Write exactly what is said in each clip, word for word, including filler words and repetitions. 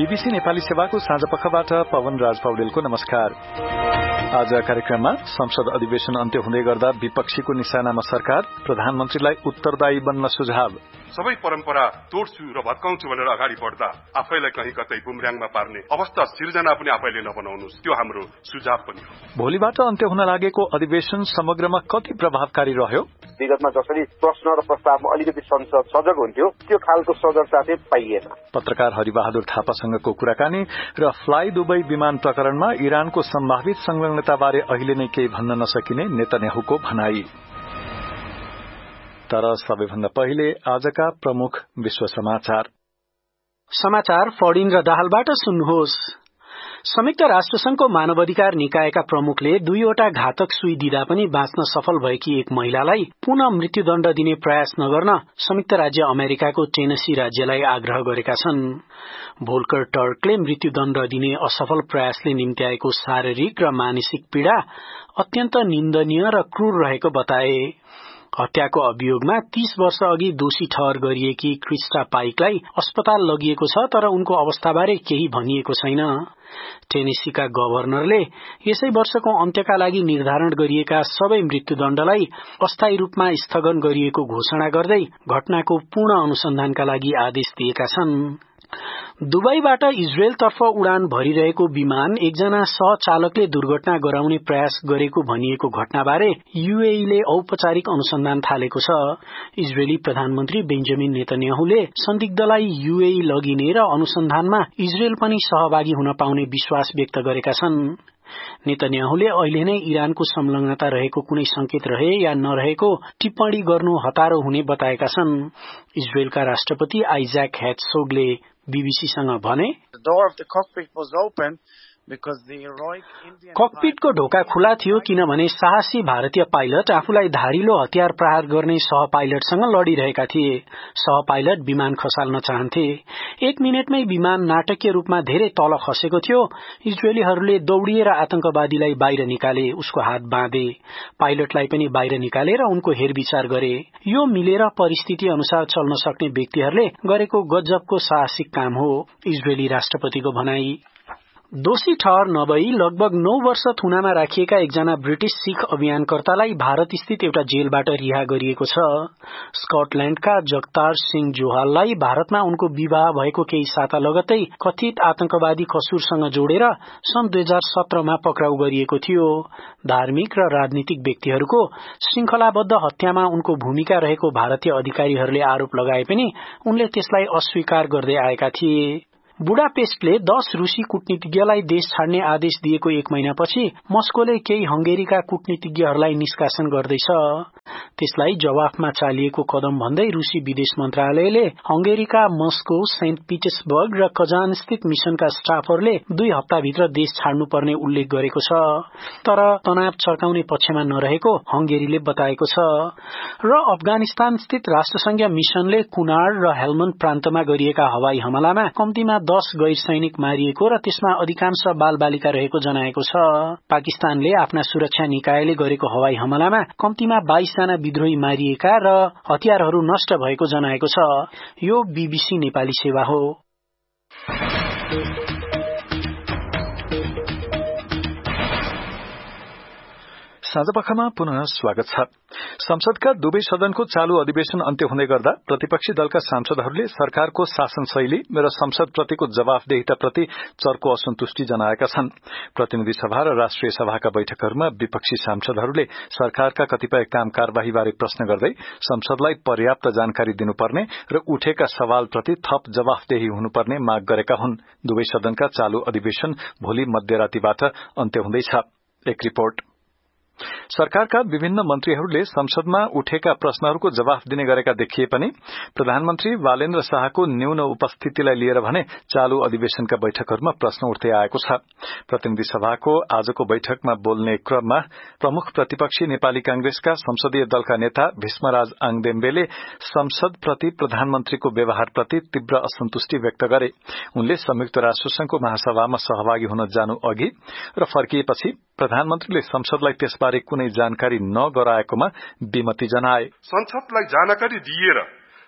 BBC Nepali सेवाको साँझ पखबाट पवन राज पौडेलको नमस्कार। आज कार्यक्रममा संसद अधिवेशन अन्त्य हुँदै गर्दा विपक्षीको निशानामा सरकार, प्रधानमन्त्रीलाई उत्तरदायी बन्न सुझाव। सबै परम्परा तोड्छु र भत्काउँछु भनेर अगाडि बढ्दा आफैलाई कहीँ कतै बुमर्याङमा पार्ने अवस्था सिर्जना पनि आफैले नबनाउनुस्, त्यो हाम्रो सुझाव पनि हो। भोलिबाट अन्त्य हुन लागेको अधिवेशन समग्रमा कति प्रभावकारी रह्यो? विगतमा जसरी प्रश्न र प्रस्तावमा अलिकति संसद सजग हुन्थ्यो, त्यो खालको सजगता चाहिँ पाइएन। पत्रकार हरिबहादुर थापासँगको कुराकानी र फ्लाइ दुबई विमान प्रकरणमा इरानको सम्भावित संलग्नताबारे अहिले नै केही भन्न नसकिने नेतन्याहुको भनाई। तर सबैभन्दा पहिले आजका प्रमुख विश्व समाचार। समाचार फडिन र दाहालबाट सुन्नुहोस्। संयुक्त राष्ट्रसंघको मानवाधिकार निकायका प्रमुखले दुईवटा घातक सुई दिँदा पनि बाँच्न सफल भएकी एक महिलालाई पुनः मृत्युदण्ड दिने प्रयास नगर्न संयुक्त राज्य अमेरिकाको टेनेसी राज्यलाई आग्रह गरेका छन्। भोल्कर टर्कले मृत्युदण्ड दिने असफल प्रयासले निम्त्याएको शारीरिक र मानसिक पीड़ा अत्यन्त निन्दनीय र क्रूर रहेको बताए। हत्याको अभियोगमा तीस वर्ष अघि दोषी ठहर गरिएकी क्रिस्टा पाइकलाई अस्पताल लगिएको छ, तर उनको अवस्थाबारे केही भनिएको छैन। टेनेसीका गभर्नरले यसै वर्षको अन्त्यका लागि निर्धारण गरिएका सबै मृत्युदण्डलाई अस्थायी रूपमा स्थगन गरिएको घोषणा गर्दै घटनाको पूर्ण अनुसन्धानका लागि आदेश दिएका छन्। दुबईबाट इजरायलतर्फ उडान भरिरहेको विमान एकजना सहचालकले दुर्घटना गराउने प्रयास गरेको भनिएको घटनाबारे यूएईले औपचारिक अनुसन्धान थालेको छ। इजरायली प्रधानमन्त्री बेन्जामिन नेतन्याहुले संदिग्धलाई यूएई लगिने र अनुसन्धानमा इजरायल पनि सहभागी हुन पाउने विश्वास व्यक्त गरेका छन्। नेतन्याहुले अहिले नै इरानको संलग्नता रहेको कुनै संकेत रहे या नरहेको टिप्पणी गर्नु हतारो हुने बताएका छन्। इजरायलका राष्ट्रपति आइजाक हेर्त्सोगले बीबीसीसँग भने, ककपिटको ढोका खुला थियो किनभने साहसी भारतीय पाइलट आफूलाई धारिलो हतियार प्रहार गर्ने सह पाइलटसँग लडिरहेका थिए। सह पाइलट विमान खसाल्न चाहन्थे। एक मिनटमै विमान नाटकीय रूपमा धेरै तल खसेको थियो। इजरायलीहरूले दौडिएर आतंकवादीलाई बाहिर निकाले, उसको हात बाँधे, पाइलटलाई पनि बाहिर निकालेर उनको हेरविचार गरे। यो मिलेर परिस्थिति अनुसार चल्न सक्ने व्यक्तिहरूले गरेको गजबको साहसिक काम हो, इजरायली राष्ट्रपतिको भनाई। दोषी ठहर नभई लगभग नौ वर्ष थुनामा राखिएका एकजना ब्रिटिश सिख अभियानकर्तालाई भारत स्थित एउटा जेलबाट रिहा गरिएको छ। स्कटल्याण्डका जगतार सिंह जोहाललाई भारतमा उनको विवाह भएको केही साता लगत्तै कथित आतंकवादी कसूरसँग जोडेर सन् दुई हजार सत्रमा पक्राउ गरिएको थियो। धार्मिक र राजनीतिक व्यक्तिहरूको श्रृंखलाबद्ध हत्यामा उनको भूमिका रहेको भारतीय अधिकारीहरूले आरोप लगाए पनि उनले त्यसलाई अस्वीकार गर्दै आएका थिए। बुडापेस्टले दश रूसी कूटनीतिज्ञलाई देश छाड्ने आदेश दिएको एक महिनापछि मस्कोले केही हंगेरीका कूटनीतिज्ञहरूलाई निष्कासन गर्दैछ। त्यसलाई जवाफमा चालिएको कदम भन्दै रूसी विदेश मन्त्रालयले हंगेरीका मस्को, सेन्ट पिटर्सबर्ग र कजान स्थित मिशनका स्टाफहरूले दुई हप्ताभित्र देश छाड्नुपर्ने उल्लेख गरेको छ। तर तनाव चर्काउने पक्षमा नरहेको हंगेरीले बताएको छ। र अफगानिस्तान स्थित राष्ट्रसंघीय मिशनले कुनार र हेल्मन्ड प्रान्तमा गरिएका हवाई हमलामा कम्तीमा दश गैर सैनिक मारिएको र त्यसमा अधिकांश बालबालिका रहेको जनाएको छ। पाकिस्तानले आफ्ना सुरक्षा निकायले गरेको हवाई हमलामा कम्तीमा बाइस जना विद्रोही मारिएका र हतियारहरू नष्ट भएको जनाएको छ। यो बीबीसी नेपाली सेवा हो। साँझपखमा पुनः स्वागत छ। संसदका दुवै सदनको चालू अधिवेशन अन्त्य हुँदै गर्दा प्रतिपक्षी दलका सांसदहरूले सरकारको शासन शैली र संसदप्रतिको जवाफदेहिताप्रति चर्को असन्तुष्टि जनाएका छन्। प्रतिनिधि सभा र राष्ट्रिय सभाका बैठकहरूमा विपक्षी सांसदहरूले सरकारका कतिपय काम कार्यवाहीबारे प्रश्न गर्दै संसदलाई पर्याप्त जानकारी दिनुपर्ने र उठेका सवालप्रति थप जवाफदेही हुनुपर्ने माग गरेका हुन्। दुवै सदनका चालू अधिवेशन भोलि मध्यरातीबाट अन्त्य हुँदैछ। एक रिपोर्ट। सरकारका विभिन्न मन्त्रीहरूले संसदमा उठेका प्रश्नहरूको जवाफ दिने गरेका देखिए पनि प्रधानमन्त्री बालेन्द्र शाहको न्यून उपस्थितिलाई लिएर भने चालू अधिवेशनका बैठकहरूमा प्रश्न उठ्दै आएको छ। प्रतिनिधि सभाको आजको बैठकमा बोल्ने क्रममा प्रमुख प्रतिपक्षी नेपाली कांग्रेसका संसदीय दलका नेता भीष्मराज आङदेम्बेले संसदप्रति प्रधानमन्त्रीको व्यवहारप्रति तीव्र असन्तुष्टि व्यक्त गरे। उनले संयुक्त राष्ट्रसंघको महासभामा सहभागी हुन जानु अघि र फर्किएपछि प्रधानमन्त्रीले संसदलाई त्यसबारे कुनै जानकारी नगराएकोमा विमति जनाए। संसदलाई जानकारी दिएर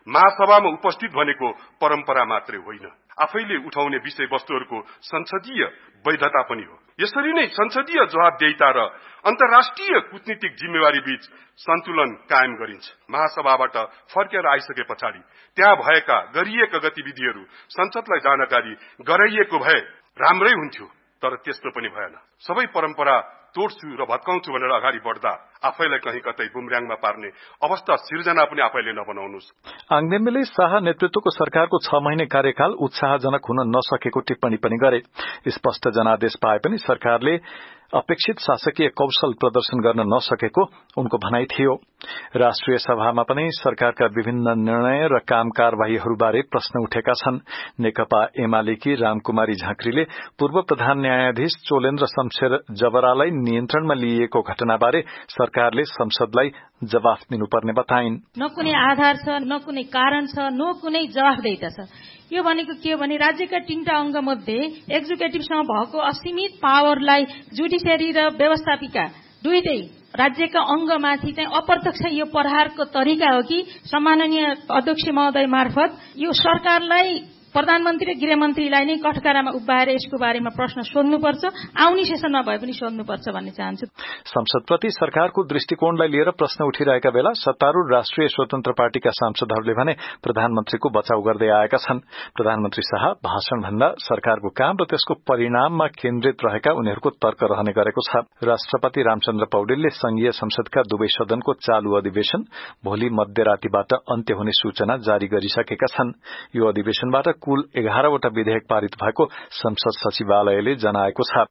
महासभामा उपस्थित भनेको परम्परा मात्रै होइन, आफैले उठाउने विषयवस्तुहरूको संसदीय वैधता पनि हो। यसरी नै संसदीय जवाबदेहिता र अन्तर्राष्ट्रिय कूटनीतिक जिम्मेवारी बीच सन्तुलन कायम गरिन्छ। महासभाबाट फर्केर आइसके पछाडि त्यहाँ भएका गरिएका गतिविधिहरू संसदलाई जानकारी गराइएको भए राम्रै हुन्थ्यो, तर त्यस्तो पनि भएन। सबै परम्परा तोड्छु र भत्काउँछु भनेर अगाडि बढ्दा आफैलाई कहीँ कतै बुमर्याङमा पार्ने अवस्था सिर्जना पनि आफैले नबनाउनुस्। आङदेमले शाह नेतृत्वको सरकारको छ महिने कार्यकाल उत्साहजनक हुन नसकेको टिप्पणी पनि गरे। स्पष्ट जनादेश पाए पनि सरकारले अपेक्षित शासकीय कौशल प्रदर्शन गर्न नसकेको उनको भनाई थियो। राष्ट्रिय सभामा पनि सरकारका विभिन्न निर्णय र काम कार्यवाहीहरूबारे प्रश्न उठेका छन्। नेकपा एमालेकी रामकुमारी झाँक्रीले पूर्व प्रधान न्यायाधीश चोलेन्द्र शमशेर जबरालाई नियन्त्रणमा लिइएको घटनाबारे सरकारले संसदलाई जवाफ दिनुपर्ने बताइन्। न कुनै आधार छ, न कुनै कारण छ, न कुनै जवाफदेहिता छ। यो भनेको के हो भने राज्यका तीनटा अंग मध्ये एक्जिक्युटिभसँग भएको असीमित पावरलाई जुडिसियरी र व्यवस्थापिका दुईटै राज्यका अंगमाथि चाहिँ अप्रत्यक्ष यो प्रहारको तरिका हो कि सम्माननीय अध्यक्ष महोदय मार्फत यो सरकारलाई प्रधानमन्त्री र गृहमन्त्रीलाई नै कठघरामा उभ्याएर यसको बारेमा प्रश्न सोध्नुपर्छ, आउने सेसनमा भए पनि सोध्नुपर्छ भन्ने चाहन्छु। संसदप्रति सरकारको दृष्टिकोणलाई लिएर प्रश्न उठिरहेका बेला सत्तारूढ़ राष्ट्रिय स्वतन्त्र पार्टीका सांसदहरूले भने प्रधानमन्त्रीको बचाउ गर्दै आएका छन्। प्रधानमन्त्री शाह भाषण भन्दा सरकारको काम र त्यसको परिणाममा केन्द्रित रहेका उनीहरूको तर्क रहने गरेको छ। राष्ट्रपति रामचन्द्र पौडेलले संघीय संसदका दुवै सदनको चालू अधिवेशन भोलि मध्यरातीबाट अन्त्य हुने सूचना जारी गरिसकेका छन्। यो अधिवेशनबाट कुल एघारवटा विधेयक पारित भएको संसद सचिवालयले जनाएको छ।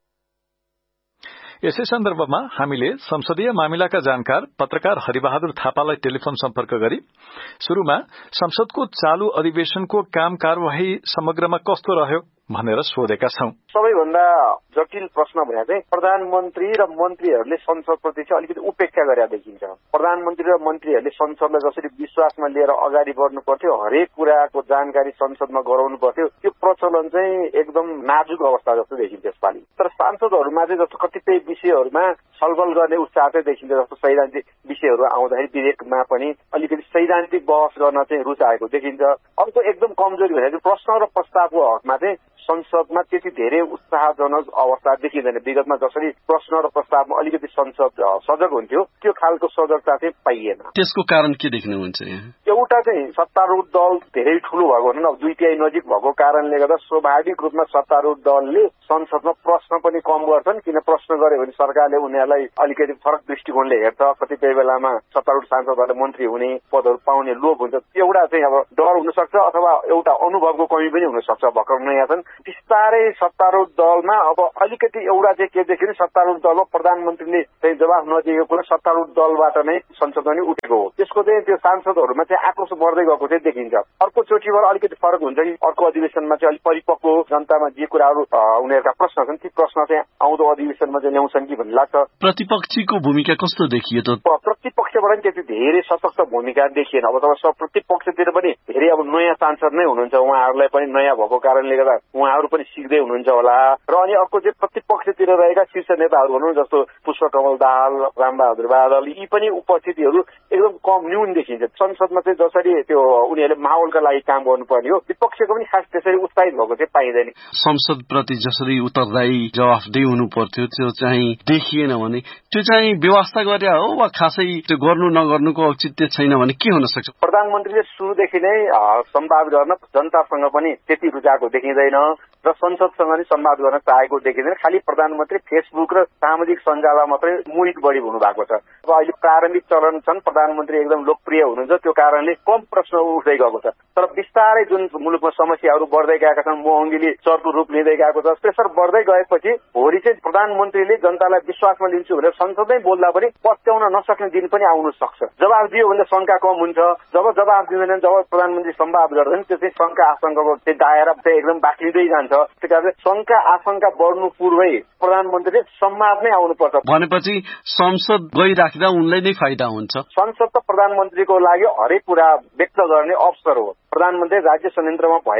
यसै सन्दर्भमा हामीले संसदीय मामिलाका जानकार पत्रकार हरिबहादुर थापालाई टेलिफोन सम्पर्क गरी शुरूमा संसदको चालू अधिवेशनको काम कार्यवाही समग्रमा कस्तो रह्यो भनेर सोधेका छौं। सबैभन्दा जटिल प्रश्न भने चाहिँ प्रधानमन्त्री र मन्त्रीहरूले संसदप्रति चाहिँ अलिकति उपेक्षा गरेर देखिन्छ। प्रधानमन्त्री र मन्त्रीहरूले संसदलाई जसरी विश्वासमा लिएर अगाडि बढ्नु पर्थ्यो, हरेक कुराको जानकारी संसदमा गराउनु पर्थ्यो, त्यो प्रचलन चाहिँ एकदम नाजुक अवस्था जस्तो देखिन्छ यसपालि। तर सांसदहरूमा चाहिँ जस्तो कतिपय विषयहरूमा छलफल गर्ने उत्साह चाहिँ देखिन्छ। जस्तो सैद्धान्तिक विषयहरू आउँदाखेरि विधेयकमा पनि अलिकति सैद्धान्तिक बहस गर्न चाहिँ रुचाएको देखिन्छ। अर्को एकदम कमजोरी भनेको प्रश्न र प्रस्तावको हकमा चाहिँ संसदमा त्यति धेरै उत्साहजनक अवस्था देखिँदैन। विगतमा जसरी प्रश्न र प्रस्तावमा अलिकति संसद सजग हुन्थ्यो, त्यो खालको सजगता चाहिँ पाइएन। त्यसको कारण के देख्नुहुन्छ? एउटा चाहिँ सत्तारूढ़ दल धेरै ठूलो भएको भनौँ न, दुई तिहाई नजिक भएको कारणले गर्दा स्वाभाविक रूपमा सत्तारूढ़ दलले संसदमा प्रश्न पनि कम गर्छन्। किन प्रश्न गर्यो भने सरकारले उनीहरूलाई अलिकति फरक दृष्टिकोणले हेर्छ। कतिपय बेलामा सत्तारूढ़ सांसदहरूले मन्त्री हुने पदहरू पाउने लोभ हुन्छ। एउटा चाहिँ अब डर हुन सक्छ अथवा एउटा अनुभवको कमी पनि हुन सक्छ। भर्खर नयाँ छन्, बिस्तारै सत्तारूढ़ दलमा अब अलिकति एउटा चाहिँ के देखियो, सत्तारूढ़ दलमा प्रधानमन्त्रीले चाहिँ जवाफ नदिएको कुरा सत्तारूढ़ दलबाट नै संसदमा नै उठेको हो। त्यसको चाहिँ त्यो सांसदहरूमा चाहिँ आक्रोश बढ्दै गएको चाहिँ देखिन्छ। अर्को चोटिबाट अलिकति फरक हुन्छ कि अर्को अधिवेशनमा चाहिँ अलिक परिपक्व जनतामा जे कुराहरू उनीहरूका प्रश्न छन् ती प्रश्न चाहिँ आउँदो अधिवेशनमा चाहिँ ल्याउँछन् कि भन्ने लाग्छ। प्रतिपक्षीको भूमिका कस्तो देखियो त? प्रतिपक्षबाट पनि त्यति धेरै सशक्त भूमिका देखिएन। अब तपाईँ प्रतिपक्षतिर पनि धेरै अब नयाँ सांसद नै हुनुहुन्छ, उहाँहरूलाई पनि नयाँ भएको कारणले गर्दा उहाँहरू पनि सिक्दै हुनुहुन्छ होला। र अनि अर्को चाहिँ प्रतिपक्षतिर रहेका शीर्ष नेताहरू भनौँ जस्तो पुष्पकमल दाहाल, रामबहादुर बादल, यी पनि उपस्थितिहरू एकदम कम न्यून देखिन्छ। संसदमा चाहिँ जसरी त्यो उनीहरूले माहौलका लागि काम गर्नुपर्ने हो, विपक्षको पनि खास त्यसरी उत्साहित भएको चाहिँ पाइँदैन। संसद प्रति जसरी उत्तरदायी जवाफदेही हुनु पर्थ्यो त्यो चाहिँ देखिएन भने त्यो चाहिँ व्यवस्था गरे हो वा खासै त्यो गर्नु नगर्नुको औचित्य छैन भने के हुन सक्छ? प्रधानमन्त्रीले सुरुदेखि नै संवाद गर्न जनतासँग पनि त्यति रुचाएको देखिँदैन र संसदसँग पनि संवाद गर्न चाहेको देखिँदैन। खालि प्रधानमन्त्री फेसबुक र सामाजिक सञ्जालमा मात्रै मोहित बढी हुनु भएको छ। अब अहिले प्रारम्भिक चरण छन्, प्रधानमन्त्री एकदम लोकप्रिय हुनुहुन्छ, त्यो कारणले कम प्रश्न उठ्दै गएको छ। तर बिस्तारै जुन मुलुकमा समस्याहरू बढ्दै गएका छन्, महँगीले चर्को रूप लिँदै गएको छ, प्रेसर बढ्दै गएपछि भोलि चाहिँ प्रधानमन्त्रीले जनतालाई विश्वासमा लिन्छु भनेर संसदमै बोल्दा पनि पत्याउन नसक्ने दिन पनि आउन सक्छ। जवाफ दियो भने शंका कम हुन्छ। जब जवाफ दिँदैन, जब प्रधानमन्त्री संवाद गर्दैन, त्यो चाहिँ शंका आशंकाको चाहिँ दायरा चाहिँ एकदम बाक्लिँदै जान्छ। त्यही कारण शंका आशंका बढ्नु पूर्वै प्रधानमन्त्रीले संवाद नै आउनुपर्छ। भनेपछि संसद गइराख्दा उनलाई नै फाइदा हुन्छ। संसद त प्रधानमन्त्रीको लागि हरेक कुरा व्यक्त गर्ने अवसर हो। प्रधानमन्त्री राज्य संयन्त्रमा भएका सबै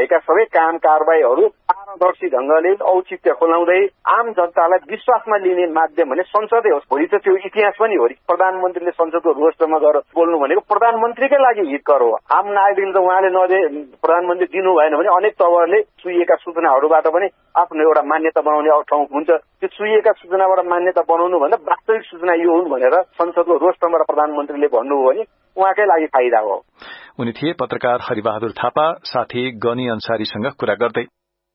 सबै काम कारबाहीहरू पारदर्शी ढंगले औचित्य खोलाउँदै आम जनतालाई विश्वासमा लिने माध्यम भने संसदै हो। भोलि त त्यो इतिहास पनि हो। प्रधानमन्त्रीले संसदको रोस्टरमा गएर बोल्नु भनेको प्रधानमन्त्रीकै लागि हितकर हो। आम नागरिकले त उहाँले नदे प्रधानमन्त्री दिनु भएन भने अनेक तवरले सुइएका सूचनाहरूबाट पनि आफ्नो एउटा मान्यता बनाउने ठाउँ हुन्छ। त्यो सुइएका सूचनाबाट मान्यता बनाउनु भन्दा वास्तविक सूचना यो हुन् भनेर संसदको रोस्टरमा प्रधानमन्त्रीले भन्नुभयो भने उहाँकै लागि फाइदा हो। उनी थिए पत्रकार हरिबहादुर थापा, साथी गनी अन्सारीसँग कुरा गर्दै।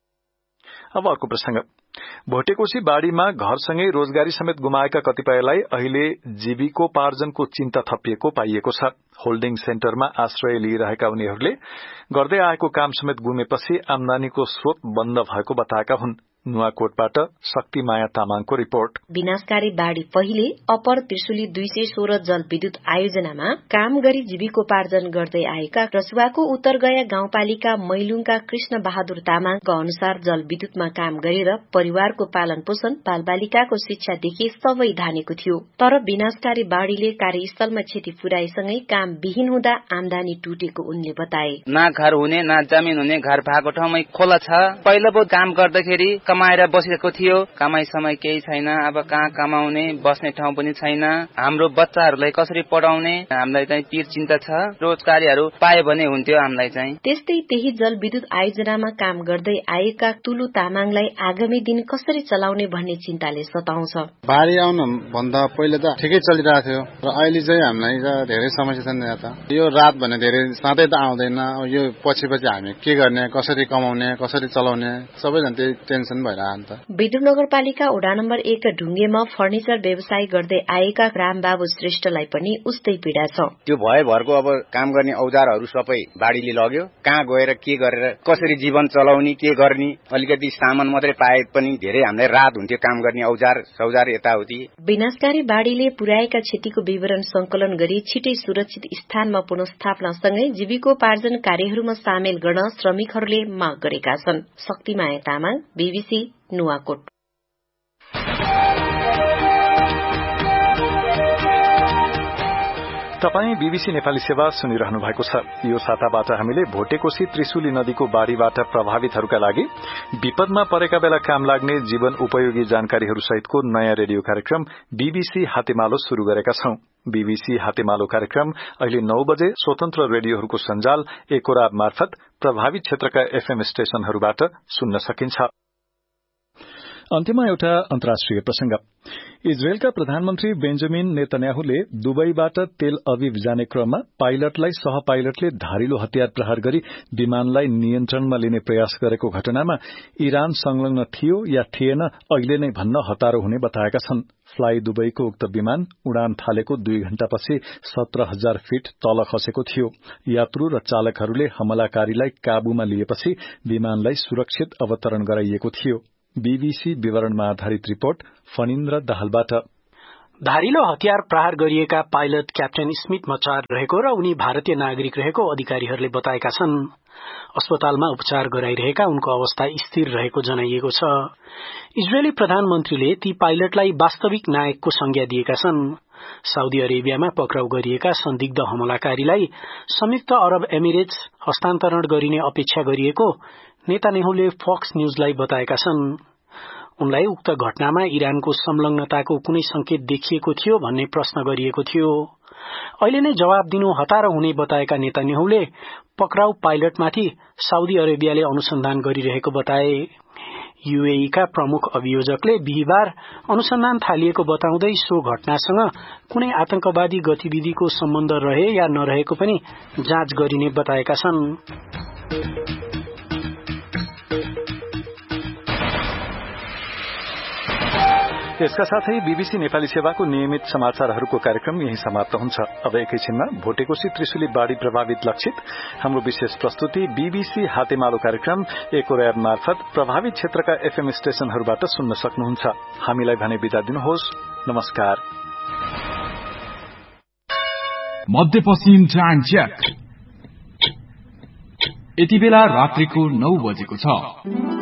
अब अर्को प्रसंग। भोटेकोशी बाढ़ीमा घरसँगै रोजगारी समेत गुमाएका कतिपयलाई अहिले जीविकोपार्जनको चिन्ता थपिएको पाइएको छ। होल्डिङ सेन्टरमा आश्रय लिइरहेका उनीहरूले गर्दै आएको काम समेत गुमेपछि आमदानीको स्रोत बन्द भएको बताएका हुन्। नुवाकोटबाट शक्तिमाया तामाङको रिपोर्ट। विनाशकारी बाढ़ी पहिले अपर त्रिशुली दुई सय सोह्र जल विद्युत आयोजनामा काम गरी जीविकोपार्जन गर्दै आएका रसुवाको उत्तरगया गाउँपालिका मैलुङका कृष्ण बहादुर तामाङका अनुसार जल विद्युतमा काम गरेर परिवारको पालन पोषण बालबालिकाको शिक्षादेखि सबै धानेको थियो। तर विनाशकारी बाढ़ीले कार्यस्थलमा क्षति पुर्याएसँगै काम विहीन हुँदा आमदानी टुटेको उनले बताए। न घर हुने न जमिन हुने, घर भएको ठाउँमै खोला छ। पहिलो बहुत काम गर्दाखेरि कमाएर बसेको थियो, कमाई समय केही छैन। अब कहाँ कमाउने, बस्ने ठाउँ पनि छैन। हाम्रो बच्चाहरूलाई कसरी पढाउने हामीलाई चाहिँ पीर चिन्ता छ। रोजगारीहरू पाए भने हुन्थ्यो हामीलाई चाहिँ। त्यस्तै त्यही जल विद्युत आयोजनामा काम गर्दै आएका तुलु तामाङलाई आगामी दिन कसरी चलाउने भन्ने चिन्ताले सताउँछ। बाढी आउन भन्दा पहिले त ठिकै चलिरहेको थियो र अहिले चाहिँ हामीलाई धेरै समस्या छन्। यहाँ त यो रात भने धेरै साँधै त आउँदैन। यो पछि पछि हामी के गर्ने, कसरी कमाउने, कसरी चलाउने, सबैजना त्यही टेन्सन विदुर नगरपालिका वडा नम्बर एक ढुङ्गेमा फर्निचर व्यवसाय गर्दै आएका रामबाबु श्रेष्ठलाई पनि उस्तै पीड़ा छ। त्यो भए भरको अब काम गर्ने औजारहरू सबै बाढीले लग्यो। कहाँ गएर के गरेर कसरी जीवन चलाउने, के गर्ने, अलिकति सामान मात्रै पाए पनि धेरै हामीलाई रात हुन्थ्यो काम गर्ने औजार सौजार यताउति। विनाशकारी बाढीले पुर्याएका क्षतिको विवरण संकलन गरी छिटै सुरक्षित स्थानमा पुनस्थापनासँगै जीविकोपार्जन कार्यहरूमा सामेल गर्न श्रमिकहरूले माग गरेका छन्। शक्तिमाया तामाङ, बीबीसी नुवाकोट। तपाई बीबीसी नेपाली सेवा सुनिरहनु भएको छ। यो साताबाट हामीले भोटेकोशी त्रिशुली नदीको बाढ़ीबाट प्रभावितहरूका लागि विपदमा परेका बेला काम लाग्ने जीवन उपयोगी जानकारीहरू सहितको नयाँ रेडियो कार्यक्रम बीबीसी हातेमालो शुरू गरेका छौं। बीबीसी हातेमालो कार्यक्रम अहिले नौ बजे स्वतन्त्र रेडियोहरूको सञ्जाल एकोराब मार्फत प्रभावित क्षेत्रका एफएम स्टेशनहरूबाट सुन्न सकिन्छ। अन्त्यमा एउटा अन्तर्राष्ट्रिय प्रसंग। इजरायलका प्रधानमन्त्री बेन्जामिन नेतन्याहुले दुबईबाट तेल अभिव जाने क्रममा पाइलटलाई सह पाइलटले धारिलो हतियार प्रहार गरी विमानलाई नियन्त्रणमा लिने प्रयास गरेको घटनामा इरान संलग्न थियो या थिएन अहिले नै भन्न हतारो हुने बताएका छन्। फ्लाई दुबईको उक्त विमान उडान थालेको दुई घण्टापछि सत्र हजार फीट तल खसेको थियो। यात्रु र चालकहरूले हमलाकारीलाई काबूमा लिएपछि विमानलाई सुरक्षित अवतरण गराइएको थियो। बीबीसी विवरणमा आधारित रिपोर्ट फनिन्द्र दाहालबाट। धारिलो हतियार प्रहार गरिएका पाइलट क्याप्टेन स्मिथ मचार रहेको र उनी भारतीय नागरिक रहेको अधिकारीहरूले बताएका छन्। अस्पतालमा उपचार गराइरहेका उनको अवस्था स्थिर रहेको जनाइएको छ। इजरायली प्रधानमन्त्रीले ती पाइलटलाई वास्तविक नायकको संज्ञा दिएका छन्। साउदी अरेबियामा पक्राउ गरिएका संदिग्ध हमलाकारीलाई संयुक्त अरब एमिरेट्स हस्तान्तरण गरिने अपेक्षा गरिएको नेतान्याहुले फक्स न्यूजलाई बताएका छन्। उनलाई उक्त घटनामा इरानको संलग्नताको कुनै संकेत देखिएको थियो भन्ने प्रश्न गरिएको थियो। अहिले नै जवाब दिनु हतारो हुने बताएका नेतान्याहुले पक्राउ पाइलटमाथि साउदी अरेबियाले अनुसन्धान गरिरहेको बताए। यूएई का प्रमुख अभियोजकले बिहिबार अनुसन्धान थालिएको बताउँदै सो घटनासँग कुनै आतंकवादी गतिविधिको सम्बन्ध रहे या नरहेको पनि जाँच गरिने बताएका छन्। यसका साथै बीबीसी नेपाली सेवाको नियमित समाचारहरूको कार्यक्रम यही समाप्त हुन्छ। अब एकैछिनमा भोटेकोशी त्रिशुली बाढ़ी प्रभावित लक्षित हाम्रो विशेष प्रस्तुति बीबीसी हातेमालो कार्यक्रम एकोराब मार्फत प्रभावित क्षेत्रका एफएम स्टेशनहरूबाट सुन्न सक्नुहुन्छ। हामीलाई भने बिदा दिनुहोस्। नमस्कार। मध्यपश्चिम टाइम चेक। यति बेला रात्रिको नौ बजेको छ।